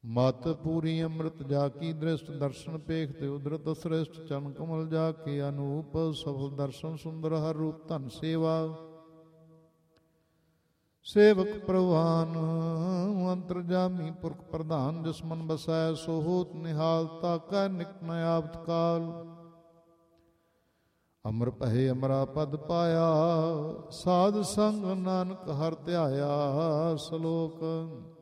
ਮਤ ਪੂਰੀ ਅੰਮ੍ਰਿਤ ਜਾ ਕੀ ਦ੍ਰਿਸ਼ਟ, ਦਰਸ਼ਨ ਪੇਖਤੇ ਉਦਰਤ ਸ੍ਰਿਸ਼ਟ, ਚਰਨ ਕਮਲ ਜਾ ਕੇ ਅਨੂਪ, ਸਫਲ ਦਰਸ਼ਨ ਸੁੰਦਰ ਹਰ ਰੂਪ ਧਨ ਸੇਵਾ। ਸੇਵਕ ਪ੍ਰਵਾਨ ਅੰਤਰਜਾਮੀ ਪੁਰਖ ਪ੍ਰਧਾਨ, ਜਿਸ ਮਨ ਬਸੈ ਸੋ ਹੋਤ ਨਿਹਾਲ, ਤਾਕੈ ਨਿਕਟ ਨ ਆਵਤ ਕਾਲ। ਅਮਰ ਪਹਿ ਅਮਰਾ ਪਦ ਪਾਇਆ, ਸਾਧ ਸੰਗ ਨਾਨਕ ਹਰਿ ਧਿਆਇਆ। ਸ਼ਲੋਕ